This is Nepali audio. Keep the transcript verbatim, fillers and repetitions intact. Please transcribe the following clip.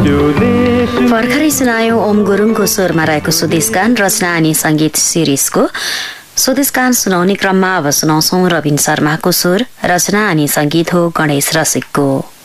भर्खरै सुनायो ओम गुरुङको स्वरमा रहेको स्वदेश गान रचना अनि संगीत सिरिजको। स्वदेश गान सुनाउने क्रममा अब सुनाउँछौं रविन शर्माको स्वर, रचना अनि संगीत हो गणेश रसिकको।